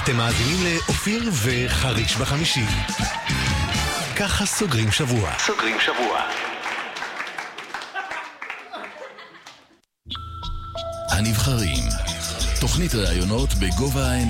אתם מאזינים לאופיר וחריש בחמישי. ככה סוגרים שבוע. הנבחרים, תוכנית ראיונות בגובה העיניים.